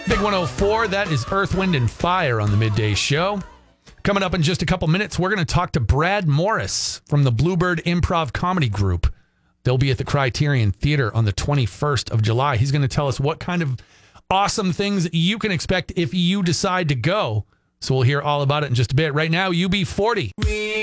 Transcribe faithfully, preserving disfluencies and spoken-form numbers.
Big one oh four, that is Earth, Wind, and Fire on the Midday Show. Coming up in just a couple minutes, we're going to talk to Brad Morris from the Bluebird Improv Comedy Group. They'll be at the Criterion Theater on the twenty-first of July. He's going to tell us what kind of awesome things you can expect if you decide to go. So we'll hear all about it in just a bit. Right now, U B forty.